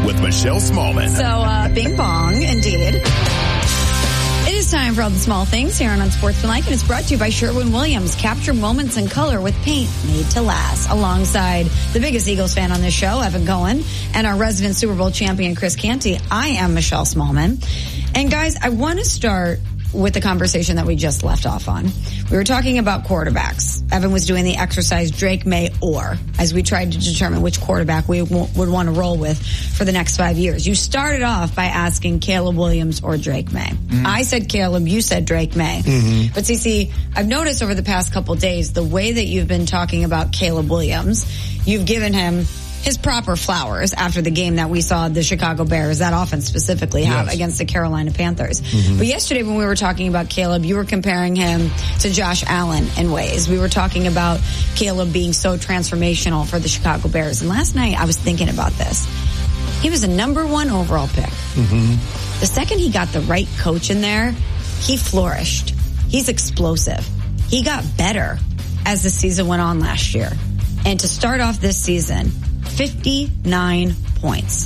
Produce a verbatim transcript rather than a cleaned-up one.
with Michelle Smallman. So, uh, bing bong, indeed. It is time for all the small things here on Unsportsmanlike, and it's brought to you by Sherwin-Williams. Capture moments in color with paint made to last. Alongside the biggest Eagles fan on this show, Evan Cohen, and our resident Super Bowl champion, Chris Canty, I am Michelle Smallman. And guys, I want to start with the conversation that we just left off on. We were talking about quarterbacks. Evan was doing the exercise Drake May or, as we tried to determine which quarterback we w- would want to roll with for the next five years. You started off by asking Caleb Williams or Drake May. Mm-hmm. I said Caleb, you said Drake May. Mm-hmm. But see, see, I've noticed over the past couple days, the way that you've been talking about Caleb Williams, you've given him his proper flowers after the game that we saw the Chicago Bears, that offense specifically, have yes. against the Carolina Panthers. Mm-hmm. But yesterday when we were talking about Caleb, you were comparing him to Josh Allen in ways. We were talking about Caleb being so transformational for the Chicago Bears. And last night I was thinking about this. He was a number one overall pick. Mm-hmm. The second he got the right coach in there, he flourished. He's explosive. He got better as the season went on last year. And to start off this season, fifty-nine points.